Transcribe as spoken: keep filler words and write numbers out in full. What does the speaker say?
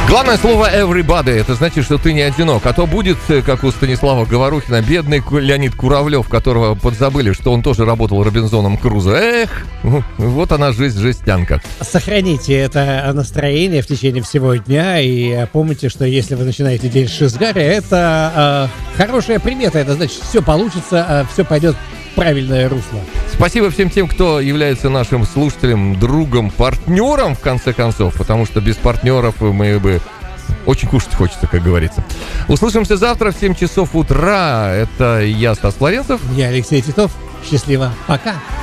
Главное слово everybody, это значит, что ты не одинок. А то будет, как у Станислава Говорухина, бедный Леонид Куравлев, которого подзабыли, что он тоже работал Робинзоном Крузо. Эх, вот она жизнь, жестянка. Сохраните это настроение в течение всего дня и помните, что если вы начинаете день с шизгари, это э, хорошая примета, это значит, все получится, э, все пойдет в правильное русло. Спасибо всем тем, кто является нашим слушателем, другом, партнером, в конце концов, потому что без партнеров мы бы... Очень кушать хочется, как говорится. Услышимся завтра в семь часов утра. Это я, Стас Флоренцев. Я Алексей Титов. Счастливо. Пока.